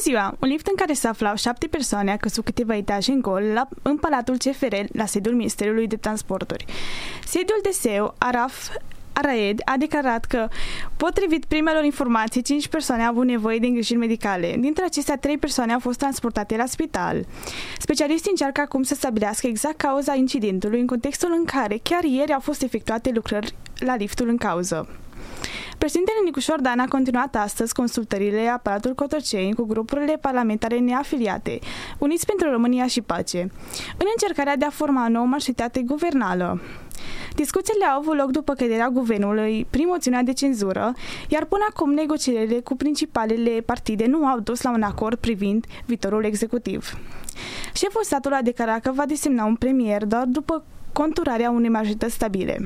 ziua! Un lift în care se aflau 7 persoane a căzut câteva etaje în gol în Palatul CFR, la sediul Ministerului de Transporturi. Sediul DSEU, Araed, a declarat că, potrivit primelor informații, 5 persoane au avut nevoie de îngrijiri medicale. Dintre acestea, 3 persoane au fost transportate la spital. Specialiștii încearcă acum să stabilească exact cauza incidentului, în contextul în care chiar ieri au fost efectuate lucrări la liftul în cauză. Președintele Nicușor Dan a continuat astăzi consultările la Palatul Cotroceni cu grupurile parlamentare neafiliate, Uniți pentru România și Pace, în încercarea de a forma o nouă majoritate guvernală. Discuțiile au avut loc după căderea guvernului prin moțiunea de cenzură, iar până acum negocierile cu principalele partide nu au dus la un acord privind viitorul executiv. Șeful statului a declarat că va desemna un premier doar după conturarea unei majorități stabile.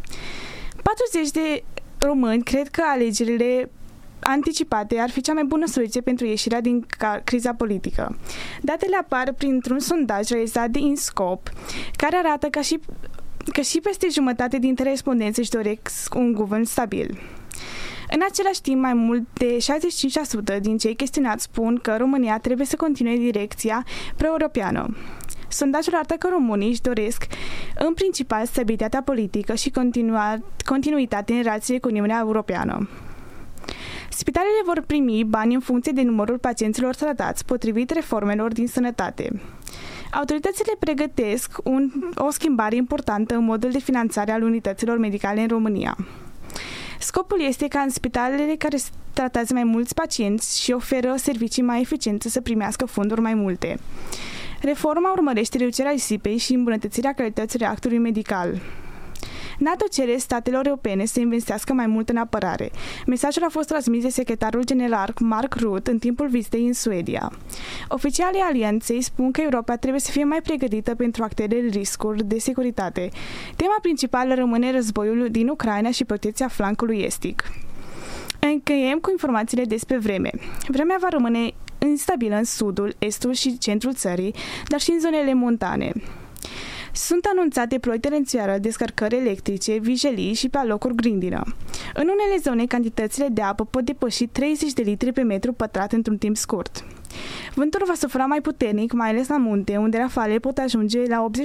40 de români cred că alegerile anticipate ar fi cea mai bună soluție pentru ieșirea din criza politică. Datele apar printr-un sondaj realizat de INSCOP, care arată că și peste jumătate dintre respondenți își doresc un guvern stabil. În același timp, mai mult de 65% din cei chestionați spun că România trebuie să continue direcția pro-europeană. Sondajul arată că românii își doresc în principal stabilitatea politică și continuitate în relațiile cu Uniunea Europeană. Spitalele vor primi bani în funcție de numărul pacienților tratați, potrivit reformelor din sănătate. Autoritățile pregătesc o schimbare importantă în modul de finanțare al unităților medicale în România. Scopul este ca în spitalele care tratează mai mulți pacienți și oferă servicii mai eficiente să primească fonduri mai multe. Reforma urmărește reducerea risipei și îmbunătățirea calității actului medical. NATO cere statelor europene să investească mai mult în apărare. Mesajul a fost transmis de secretarul general Mark Rutte în timpul vizitei în Suedia. Oficialii alianței spun că Europa trebuie să fie mai pregătită pentru actualele riscuri de securitate. Tema principală rămâne războiul din Ucraina și protecția flancului estic. Încheiem cu informațiile despre vreme. Vremea va rămâne instabilă în sudul, estul și centrul țării, dar și în zonele montane. Sunt anunțate ploi torențiale, descărcări electrice, vijelii și pe alocuri grindină. În unele zone, cantitățile de apă pot depăși 30 de litri pe metru pătrat într-un timp scurt. Vântul va sufla mai puternic, mai ales la munte, unde rafalele pot ajunge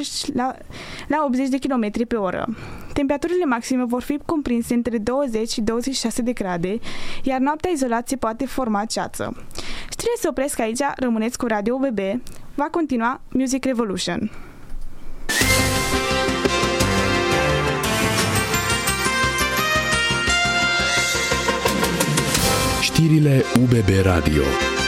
la 80 de km pe oră. Temperaturile maxime vor fi cuprinse între 20 și 26 de grade, iar noaptea izolație poate forma ceață. Știrile se opresc aici, rămâneți cu Radio UBB, va continua Music Revolution. Știrile UBB Radio.